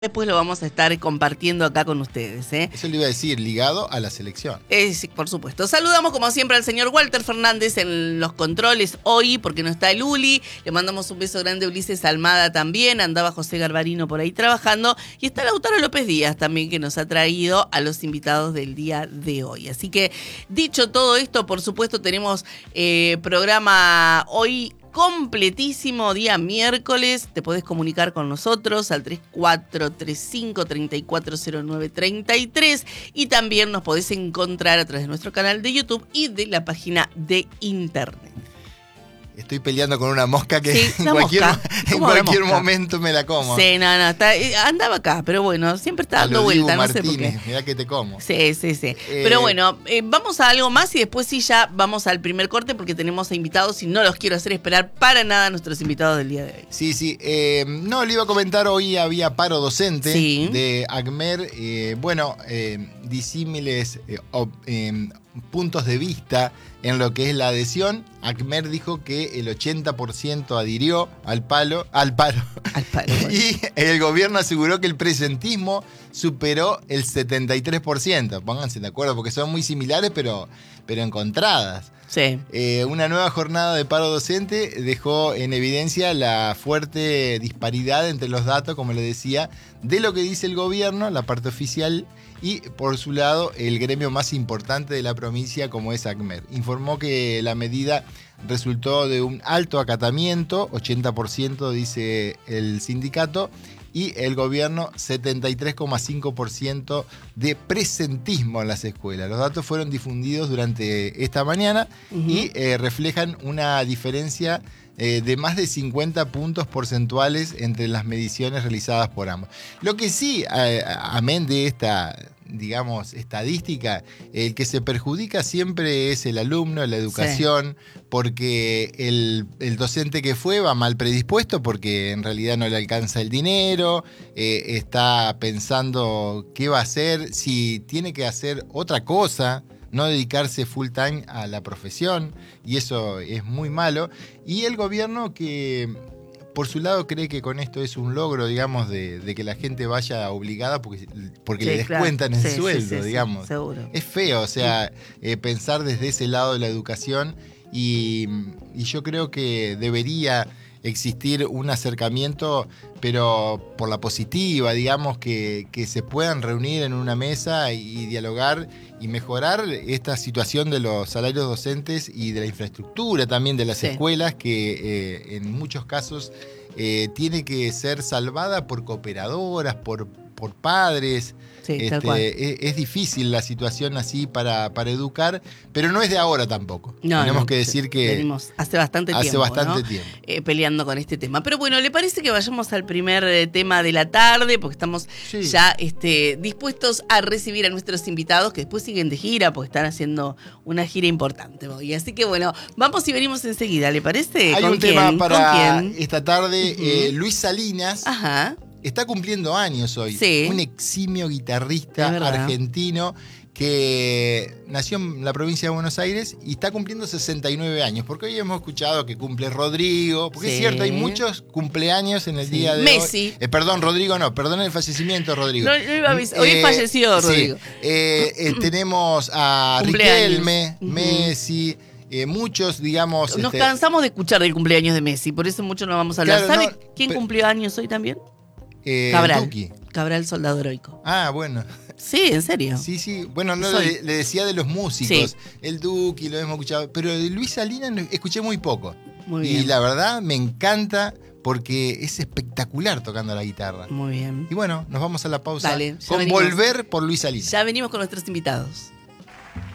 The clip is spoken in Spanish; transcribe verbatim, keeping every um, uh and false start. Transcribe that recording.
Después lo vamos a estar compartiendo acá con ustedes, ¿eh? Eso le iba a decir, ligado a la selección. Eh, sí, por supuesto. Saludamos como siempre al señor Walter Fernández en los controles hoy, porque no está el Uli. Le mandamos un beso grande a Ulises Almada también. Andaba José Garbarino por ahí trabajando. Y está Lautaro López Díaz también, que nos ha traído a los invitados del día de hoy. Así que, dicho todo esto, por supuesto, tenemos eh, programa hoy completísimo, día miércoles. Te podés comunicar con nosotros al tres cuatro tres cinco, tres cuatro cero nueve tres tres y también nos podés encontrar a través de nuestro canal de YouTube y de la página de internet. Estoy peleando con una mosca que sí, en una cualquier, mosca. en cualquier momento me la como. Sí, no, no, está, andaba acá, pero bueno, siempre está dando vuelta, no sé por qué. Mirá que te como. Sí, sí, sí. Eh, pero bueno, eh, vamos a algo más y después sí ya vamos al primer corte porque tenemos invitados y no los quiero hacer esperar para nada a nuestros invitados del día de hoy. Sí, sí. Eh, no, le iba a comentar, hoy había paro docente sí. de ACMER. Eh, bueno, eh, disímiles eh, ob, eh, puntos de vista en lo que es la adhesión. ACMER dijo que el ochenta por ciento adhirió al palo, al paro. Al palo bueno. Y el gobierno aseguró que el presentismo superó el setenta y tres por ciento. Pónganse de acuerdo, porque son muy similares, pero, pero encontradas. Sí. Eh, una nueva jornada de paro docente dejó en evidencia la fuerte disparidad entre los datos, como le decía, de lo que dice el gobierno, la parte oficial, y por su lado el gremio más importante de la provincia, como es ACMER. Informó que la medida resultó de un alto acatamiento, ochenta por ciento dice el sindicato, y el gobierno setenta y tres coma cinco por ciento de presentismo en las escuelas. Los datos fueron difundidos durante esta mañana uh-huh. y eh, reflejan una diferencia eh, de más de cincuenta puntos porcentuales entre las mediciones realizadas por ambos. Lo que sí, eh, amén de esta, digamos, estadística, el que se perjudica siempre es el alumno, la educación, sí. porque el, el docente que fue va mal predispuesto porque en realidad no le alcanza el dinero, eh, está pensando qué va a hacer, si tiene que hacer otra cosa, no dedicarse full time a la profesión, y eso es muy malo. Y el gobierno que por su lado cree que con esto es un logro, digamos, de, de que la gente vaya obligada porque, porque sí, le descuentan claro. el sí, sueldo, sí, sí, digamos. Sí, seguro. Es feo, o sea, eh, pensar desde ese lado de la educación y, y yo creo que debería existir un acercamiento, pero por la positiva, digamos, que, que se puedan reunir en una mesa y dialogar y mejorar esta situación de los salarios docentes y de la infraestructura también de las sí. escuelas, que eh, en muchos casos eh, tiene que ser salvada por cooperadoras, por, por padres. Sí, este, tal cual. Es, es difícil la situación así para, para educar, pero no es de ahora tampoco. No, Tenemos no, que decir que venimos hace bastante hace tiempo, bastante ¿no? tiempo. Eh, peleando con este tema. Pero bueno, ¿le parece que vayamos al primer eh, tema de la tarde? Porque estamos sí. ya este, dispuestos a recibir a nuestros invitados que después siguen de gira, porque están haciendo una gira importante hoy. Así que bueno, vamos y venimos enseguida, ¿le parece? Hay ¿Con un quién? tema para ¿Con quién? esta tarde. Uh-huh. eh, Luis Salinas. Ajá. Está cumpliendo años hoy. Sí. Un eximio guitarrista argentino que nació en la provincia de Buenos Aires y está cumpliendo sesenta y nueve años. Porque hoy hemos escuchado que cumple Rodrigo. Porque sí. es cierto, hay muchos cumpleaños en el sí. día de Messi. hoy. Eh, perdón, Rodrigo no. Perdón el fallecimiento, Rodrigo. No, no iba a avisar. Hoy eh, falleció Rodrigo. Sí. Eh, eh, tenemos a Riquelme, uh-huh. Messi. Eh, muchos, digamos... Nos este... cansamos de escuchar del cumpleaños de Messi. Por eso mucho no vamos a hablar. Claro, ¿Sabe no, quién pero... cumplió años hoy también? Eh, Cabral. Duki. Cabral, soldado heroico. Ah, bueno. Sí, en serio. Sí, sí. Bueno, no le, le decía de los músicos. Sí. El Duki, lo hemos escuchado. Pero de Luis Salinas escuché muy poco. Muy bien. Y la verdad me encanta porque es espectacular tocando la guitarra. Muy bien. Y bueno, nos vamos a la pausa. Dale, con venimos. Volver por Luis Salinas. Ya venimos con nuestros invitados.